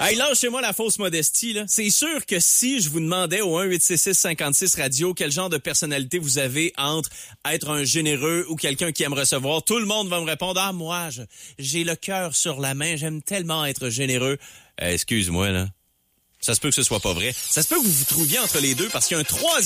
Hey, lâchez-moi la fausse modestie, là. C'est sûr que si je vous demandais au 1-866-56 Radio quel genre de personnalité vous avez entre être un généreux ou quelqu'un qui aime recevoir, tout le monde va me répondre « Ah, moi, j'ai le cœur sur la main, j'aime tellement être généreux. » Excuse-moi, là. Ça se peut que ce soit pas vrai. Ça se peut que vous vous trouviez entre les deux parce qu'il y a un troisième